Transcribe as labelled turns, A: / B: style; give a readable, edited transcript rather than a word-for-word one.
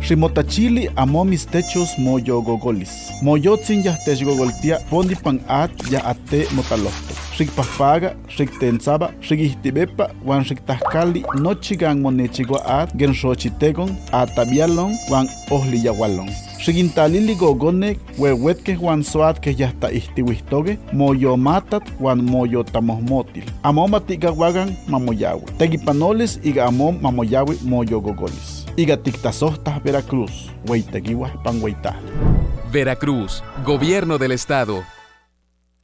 A: Ximotachili amo mis techos moyo gogolis. Moyotzin yahtech gogoltia pondi pan at ya ate motalohto. Xikpapaga, xiktensaba, xikihtibepa, wan xiktahkali nochigan monechigua at genxochitegon atabialon wan ohliyawalon. Xikintalili gogonek wewetke wan soatke yahta ihtiwihtoge moyomatat wan moyotamohmotil. Amo matigawagan mamoyawi. Tegipanoles iga amom mamoyawi moyo gogolis. Iga tiktasohtas Veracruz, weitegiwas pan weita.
B: Veracruz, Gobierno del Estado.